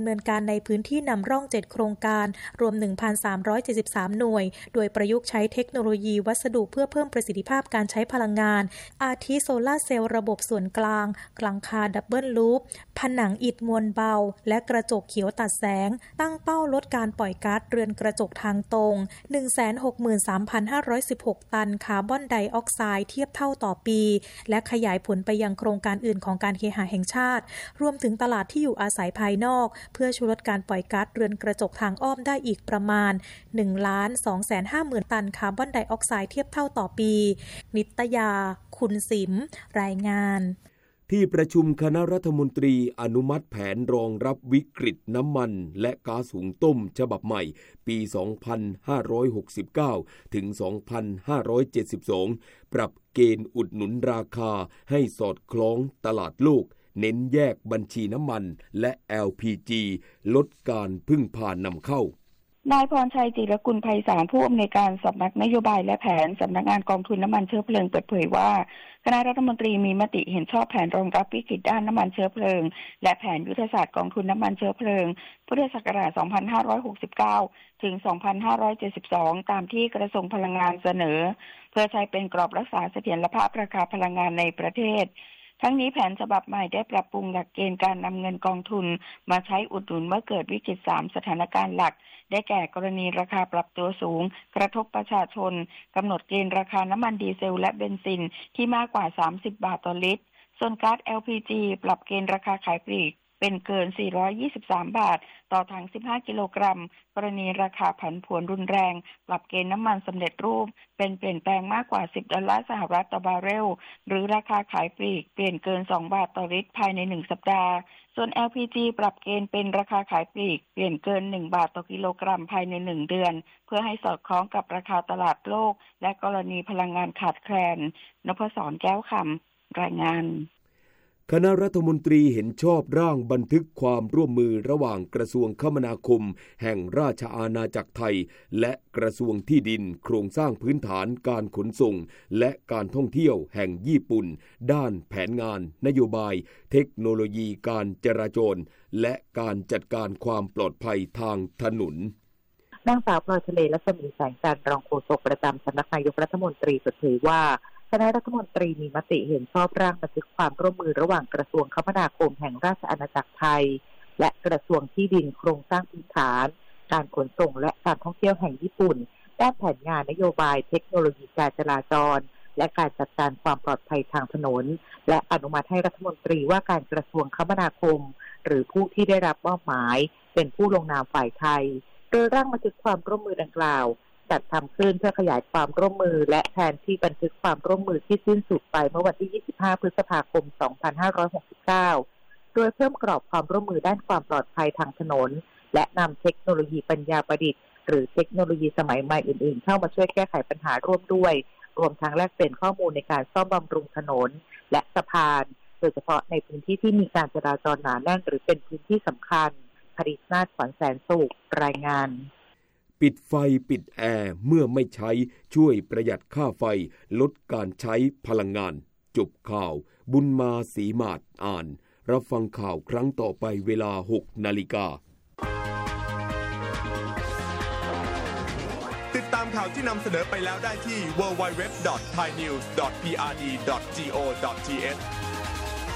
เนินการในพื้นที่นำร่อง7โครงการรวม 1,373 หน่วยโดยประยุกต์ใช้เทคโนโลยีวัสดุเพื่อเพิ่มประสิทธิภาพการใช้พลังงานอาทิโซลาร์เซลล์ระบบส่วนกลางหลังคาดับเบิลลูปผนังอิฐมวลเบาและกระจกเขียวตัดแสงตั้งเป้าลดการปล่อยก๊าซเรือนกระจกทางตรง 163,516 ตันคาร์บอนไดออกไซด์เทียบเท่าต่อปีและขยายผลไปยังโครงการอื่นของการเคหะแห่งชาติรวมถึงตลาดที่อยู่อาศัยภายนอกเพื่อช่วยลดการปล่อยก๊าซเรือนกระจกทางอ้อมได้อีกประมาณ 1,250,000 ตันคาร์บอนไดออกไซด์เทียบเท่าต่อปีนิตยาคุณสิมรายงานที่ประชุมคณะรัฐมนตรีอนุมัติแผนรองรับวิกฤตน้ำมันและก๊าซหุงต้มฉบับใหม่ปี 2569 ถึง 2572 ปรับเกณฑ์อุดหนุนราคาให้สอดคล้องตลาดโลกเน้นแยกบัญชีน้ำมันและ LPG ลดการพึ่งพานำเข้านายพรชัยจิรกุลไพศาลผู้อำนวยการสำนักนโยบายและแผนสำนักงานกองทุนน้ำมันเชื้อเพลิงเปิดเผยว่าคณะรัฐมนตรีมีมติเห็นชอบแผนรองรับวิกฤตด้านน้ำมันเชื้อเพลิงและแผนยุทธศาสตร์กองทุนน้ำมันเชื้อเพลิงพุทธศักราช 2569 ถึง 2572 ตามที่กระทรวงพลังงานเสนอเพื่อใช้เป็นกรอบรักษาเสถียรภาพราคาพลังงานในประเทศทั้งนี้แผนฉบับใหม่ได้ปรับปรุงหลักเกณฑ์การนำเงินกองทุนมาใช้อุดหนุนเมื่อเกิดวิกฤต3สถานการณ์หลักได้แก่กรณีราคาปรับตัวสูงกระทบประชาชนกำหนดเกณฑ์ราคาน้ำมันดีเซลและเบนซินที่มากกว่า30 บาทต่อลิตรส่วนก๊าซ LPG ปรับเกณฑ์ราคาขายปลีกเป็นเกิน423 บาทต่อถัง15 กิโลกรัมกรณีราคาผันผวนรุนแรงปรับเกณฑ์น้ำมันสำเร็จรูปเป็นเปลี่ยนแปลงมากกว่า$10ต่อบาร์เรลหรือราคาขายปลีกเปลี่ยนเกิน2 บาทต่อลิตรภายใน1สัปดาห์ส่วน LPG ปรับเกณฑ์เป็นราคาขายปลีกเปลี่ยนเกิน1 บาทต่อกิโลกรัมภายใน1 เดือนเพื่อให้สอดคล้องกับราคาตลาดโลกและกรณีพลังงานขาดแคลนนพศรแก้วคำรายงานคณะรัฐมนตรีเห็นชอบร่างบันทึกความร่วมมือระหว่างกระทรวงคมนาคมแห่งราชอาณาจักรไทยและกระทรวงที่ดินโครงสร้างพื้นฐานการขนส่งและการท่องเที่ยวแห่งญี่ปุ่นด้านแผนงานนโยบายเทคโนโลยีการจราจรและการจัดการความปลอดภัยทางถนนนางสาวพลอยทะเลรัศมีแสงจันทร์รองโฆษกประจำสำนักนายกรัฐมนตรีเปิดเผยว่าคณะรัฐมนตรีมีมติเห็นชอบร่างบันทึกความร่วมมือระหว่างกระทรวงคมนาคมแห่งราชอาณาจักรไทยและกระทรวงที่ดินโครงสร้างพื้นฐานการขนส่งและการท่องเที่ยวแห่งญี่ปุ่นด้านแผนงานนโยบายเทคโนโลยีการจราจรและการจัดการความปลอดภัยทางถนนและอนุมัติให้รัฐมนตรีว่าการกระทรวงคมนาคมหรือผู้ที่ได้รับมอบหมายเป็นผู้ลงนามฝ่ายไทยโดยร่างบันทึกความร่วมมือดังกล่าวจัดทำขึ้นเพื่อขยายความร่วมมือและแทนที่บันทึกความร่วมมือที่สิ้นสุดไปเมื่อวันที่25 พฤษภาคม 2569 โดยเพิ่มกรอบความร่วมมือด้านความปลอดภัยทางถนนและนำเทคโนโลยีปัญญาประดิษฐ์หรือเทคโนโลยีสมัยใหม่อื่นๆเข้ามาช่วยแก้ไขปัญหาร่วมด้วยรวมทั้งแลกเปลี่ยนข้อมูลในการซ่อมบำรุงถนนและสะพานโดยเฉพาะในพื้นที่ที่มีการจราจรหนาแน่นหรือเป็นพื้นที่สำคัญภริษนาถ ขวัญแสนสุขรายงานปิดไฟปิดแอร์เมื่อไม่ใช้ช่วยประหยัดค่าไฟลดการใช้พลังงานจบข่าวบุญมาศรีมาศอ่านรับฟังข่าวครั้งต่อไปเวลา 6 นาฬิกาติดตามข่าวที่นำเสนอไปแล้วได้ที่ www.thainews.prd.go.th